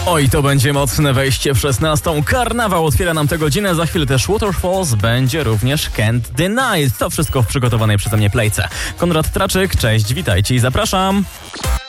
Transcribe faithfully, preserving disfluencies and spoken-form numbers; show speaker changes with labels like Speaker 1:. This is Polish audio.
Speaker 1: Oj, to będzie mocne wejście w szesnastą. Karnawał otwiera nam tę godzinę, za chwilę też Waterfalls, będzie również Can't Deny. To wszystko w przygotowanej przeze mnie playce. Konrad Traczyk, cześć, witajcie i zapraszam.